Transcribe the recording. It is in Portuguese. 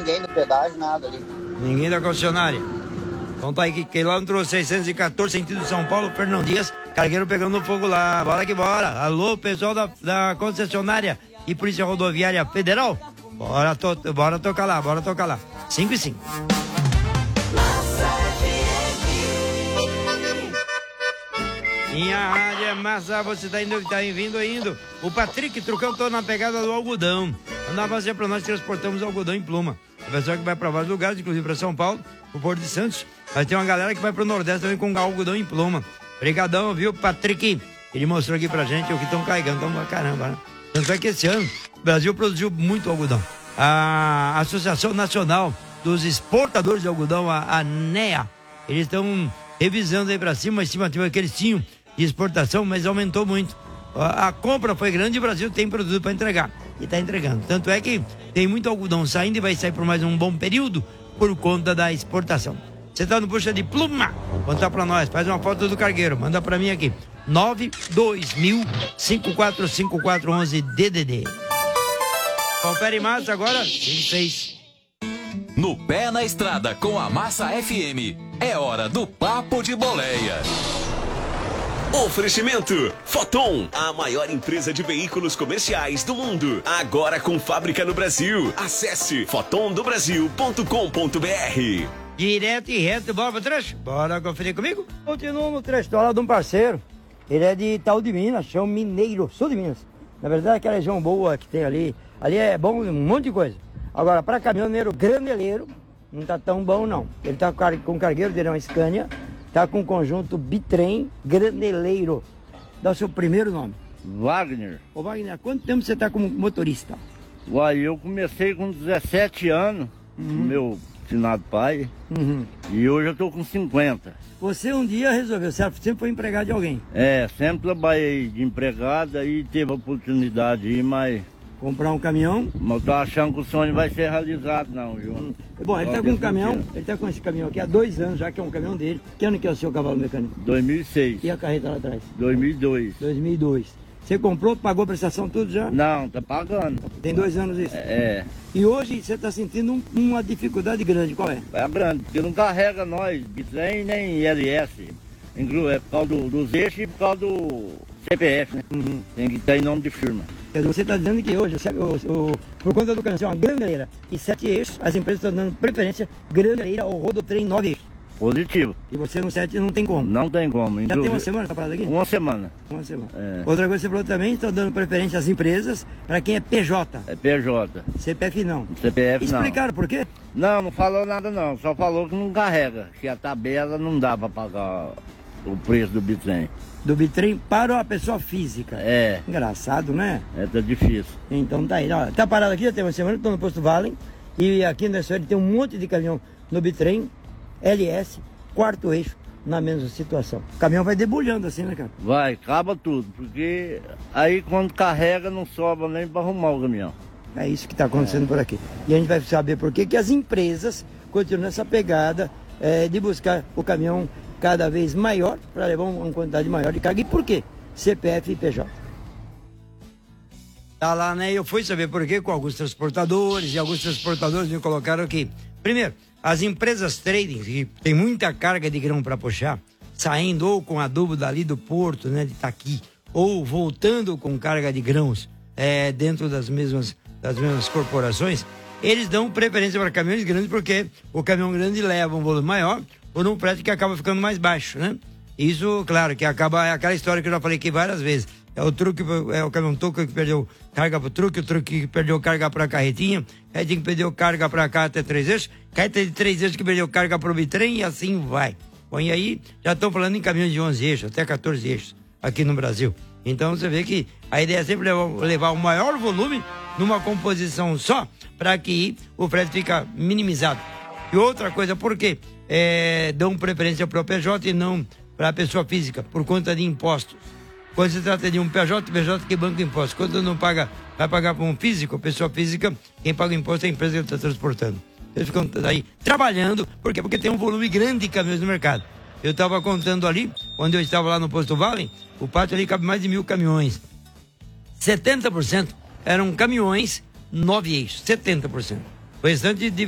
ninguém no pedágio, nada ali. Ninguém da concessionária. Então tá aí, quilômetro 614, sentido São Paulo, Fernão Dias, cargueiro pegando fogo lá, bora que bora. Alô, pessoal da concessionária e Polícia Rodoviária Federal, bora tocar lá, 5 e 5. Minha rádio é massa, você tá indo. O Patrick Trucão, tô na pegada do algodão. Manda você pra nós, transportamos algodão em pluma. O pessoal que vai pra vários lugares, inclusive pra São Paulo, pro Porto de Santos. Mas tem uma galera que vai pro Nordeste também com algodão em pluma. Obrigadão, viu, Patrick? Ele mostrou aqui pra gente o que estão carregando. Então, caramba, né? Tanto é que esse ano o Brasil produziu muito algodão. A Associação Nacional dos Exportadores de Algodão, a ANEA, eles estão revisando aí pra cima a estimativa que eles tinham de exportação, mas aumentou muito. A compra foi grande e o Brasil tem produto para entregar. E está entregando. Tanto é que tem muito algodão saindo e vai sair por mais um bom período por conta da exportação. Você tá no Puxa de Pluma? Conta pra nós, faz uma foto do cargueiro, manda pra mim aqui. 92000-545411 DDD. Confere massa agora, 6. No pé na estrada com a Massa FM. É hora do Papo de Boleia. Oferecimento Foton, a maior empresa de veículos comerciais do mundo. Agora com fábrica no Brasil. Acesse fotondobrasil.com.br. Direto e reto, bora pro trecho? Bora conferir comigo? Continuo no trecho, tô lá de um parceiro. Ele é de Itaú de Minas, chama Mineiro, sul de Minas. Na verdade, aquela região boa que tem ali é bom um monte de coisa. Agora, para caminhoneiro graneleiro, não tá tão bom não. Ele tá com o cargueiro dele, é uma Scania. Tá com o conjunto bitrem graneleiro. Dá o seu primeiro nome. Wagner. Ô Wagner, há quanto tempo você tá como motorista? Uai, eu comecei com 17 anos, meu finado pai, e hoje eu tô com 50. Você um dia resolveu, você sempre foi empregado de alguém? É, sempre trabalhei de empregado, aí teve a oportunidade de ir, mas... Comprar um caminhão? Mas eu tô achando que o sonho vai ser realizado não, viu? Bom, ele tá com um caminhão, ele tá com esse caminhão aqui há 2 anos, já que é um caminhão dele. Que ano que é o seu cavalo mecânico? 2006. E a carreta lá atrás? 2002. 2002. Você comprou, pagou a prestação tudo já? Não, tá pagando. Tem 2 anos isso? É. E hoje você tá sentindo uma dificuldade grande, qual é? É grande, porque não carrega nós, bitrem nem ILS. É por causa dos eixos e por causa do CPF, né? Tem que estar em nome de firma. Quer dizer, você está dizendo que hoje, por conta do caminhão, uma graneleira e 7 eixos, as empresas estão dando preferência graneleira ao rodotrem 9 eixos. Positivo. E você no 7 não tem como? Não tem como. Já tem uma semana essa parada aqui? Uma semana. Uma semana. É. Outra coisa que você falou também, estão dando preferência às empresas para quem é PJ. É PJ. CPF não. CPF não. Explicaram por quê? Não falou nada não. Só falou que não carrega. Que a tabela não dá para pagar o preço do bitrem. Do bitrem para a pessoa física. É. Engraçado, né? Tá difícil. Então tá aí. Ó, tá parado aqui, já tem uma semana, estou no posto Valen. E aqui na cidade tem um monte de caminhão no bitrem, LS, 4º eixo, na mesma situação. O caminhão vai debulhando assim, né, cara? Vai, acaba tudo. Porque aí quando carrega não sobra nem para arrumar o caminhão. É isso que está acontecendo por aqui. E a gente vai saber por que as empresas continuam nessa pegada de buscar o caminhão cada vez maior, para levar uma quantidade maior de carga. E por quê? CPF e PJ. Tá lá, né? Eu fui saber por quê com alguns transportadores, e alguns transportadores me colocaram aqui. Primeiro, as empresas trading, que tem muita carga de grão para puxar, saindo ou com adubo dali do porto, né, de Itaqui, ou voltando com carga de grãos dentro das mesmas corporações, eles dão preferência para caminhões grandes, porque o caminhão grande leva um volume maior por um preço que acaba ficando mais baixo, né? Isso, claro, que acaba, é aquela história que eu já falei aqui várias vezes. É o caminhão toco que perdeu carga pro truque, o truque que perdeu carga pra carretinha, carretinha que perdeu carga pra cá até 3 eixos, carreta de 3 eixos que perdeu carga pro bitrem e assim vai. Bom, e aí já estão falando em caminhões de 11 eixos, até 14 eixos aqui no Brasil. Então você vê que a ideia é sempre levar o maior volume numa composição só, para que o frete fica minimizado. E outra coisa, por quê? Dão preferência para o PJ e não para a pessoa física, por conta de impostos. Quando se trata de um PJ que banca impostos. Quando não paga, vai pagar para um físico, pessoa física, quem paga o imposto é a empresa que está transportando. Eles ficam aí trabalhando, por quê? Porque tem um volume grande de caminhões no mercado. Eu estava contando ali, quando eu estava lá no posto Valen, o pátio ali cabe mais de 1.000 caminhões. 70% eram caminhões 9 eixos, 70%. O restante de